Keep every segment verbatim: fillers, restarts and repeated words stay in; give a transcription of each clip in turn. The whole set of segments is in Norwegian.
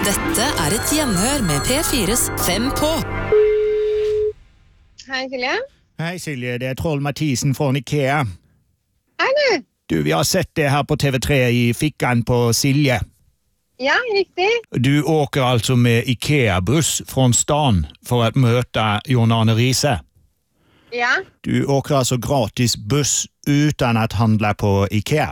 Dette er et gjenhør med P fires Fem på. Hej Silje. Hej Silje, det er Troll Mathisen fra IKEA. Hej du. Du, vi har sett det her på T V tre i fickan på Silje. Ja, riktig. Du åker altså med IKEA-buss fra stan for å møte Jon Arne Riise. Ja. Du åker altså gratis buss uten å handle på IKEA.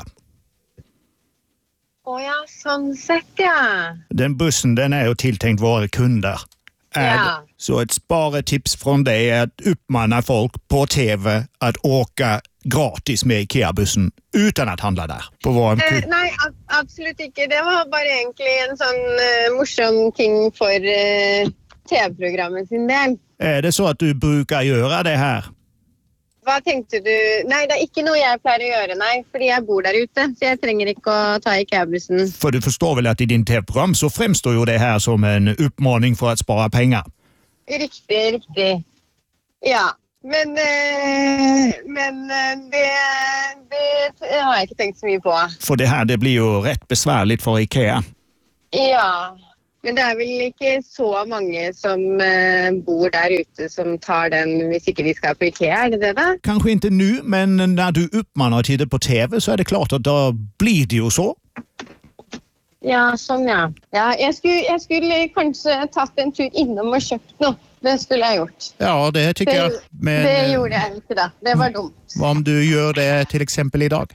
Å ja, sånn sett, ja. Den bussen den er jo tiltenkt våre kunder. Er Ja. det- Så et sparetips fra deg er at uppmanna folk på T V at åka gratis med IKEA-bussen uten å handle der på vår Eh, kund. nei, ab absolutt ikke. Det var bare egentlig en sånn eh, morsom ting for eh, T V-programmet sin del. Er det så at du bruker gjøre det her? Hva tenkte du? Nei, det er ikke noe jeg pleier å gjøre, nei, fordi jeg bor der ute, så jeg trenger ikke å ta IKEA-bussen. For du forstår vel at i din T V-program så fremstår jo det her som en uppmaning for å spare penger. Riktig, riktig. Ja, men, eh, men eh, det, det har jeg ikke tenkt så mye på. For det her det blir jo rett besværlig for IKEA. Ja, men det er vel ikke så mange som eh, bor der ute som tar den hvis ikke de skal på IKEA, er det det da? Kanskje ikke nu, men når du uppmanar til det på T V så er det klart at da blir det jo så. Ja, sånn ja. Ja, jeg skulle, jeg skulle kanskje tatt en tur innom og kjøpt noe. Det skulle jeg gjort. Ja, det tycker Det, jag. Men det gjorde jeg ikke da. Det var dumt. vad om du gör det till exempel idag?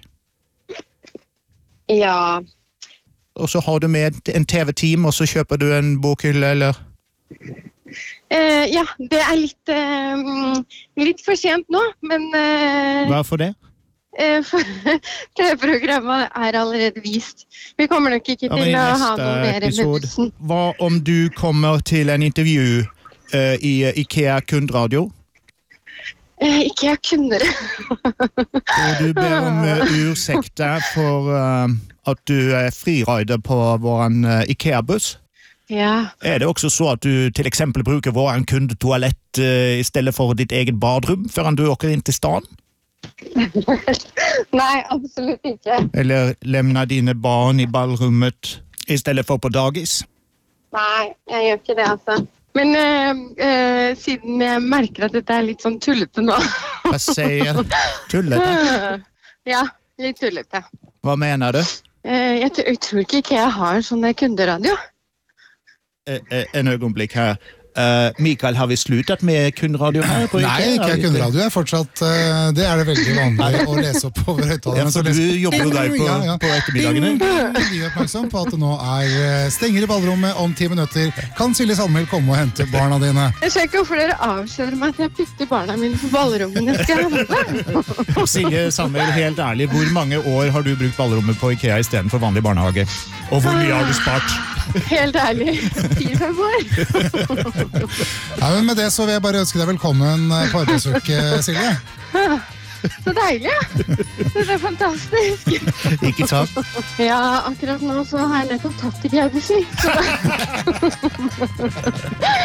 Ja, Och så har du med en T V-team og så kjøper du en bokhylle, eller? eh, ja, det er litt, eh, litt for sent nå, men eh, Varför det? eh, for T V-programmet er allerede vist. Vi kommer nok ikke Ja, til men i å ha nästa noe mer med episod, bussen. vad om du kommer till en intervju eh, i IKEA kundradio Eh, ikke jeg kunne det. och du ber om uh, ursäkta för uh, att du är fririder på våran uh, IKEA-buss? Ja. Er det også så at du til eksempel bruker våran kundetoalett uh, i stedet for ditt eget badrum før du åker inn til stan? Nei, absolutt ikke. Eller lämnar dine barn i ballrummet i stedet for på dagis? Nei, jeg gjør ikke det, altså. Men eh, eh, siden jeg merker at dette er litt sånn tullete nå. Hva sier tullete? Ja, litt tullete. Hva mener du? Eh, jeg, jeg tror ikke ikke jeg har sånn der kunderadio. Eh, eh, en øyeblikk her. Uh, Mikael, har vi sluttet med kundradio her? På Nei, IKEA? ikke kunderadio. Er fortsatt, uh, det er det veldig vanlig å lese opp over høyttalerne. Ja, for du jobber jo der på, Ja, ja. på ettermiddagene. Vi er oppmerksom på at det nå er uh, stenger i ballrommet om ti minutter. Kan Silje Sandmæl komme og hente barna dine? Jeg ser ikke hvorfor dere avslører meg at jeg putter barna mine på ballrommene. Skal jeg handle? Silje Sandmæl, helt ærlig, hvor mange år har du brukt ballrommet på IKEA i stedet for vanlig barnehage? Og hvor mye har du spart? Helt ærlig. Fire-fem år. Ja, men med det så vil jeg bare ønske deg velkommen på arbeidsuke, Silje. Så deilig. Det er fantastisk. Ikke sant? Ja, akkurat nå så har jeg nettopp tatt i G B C. Så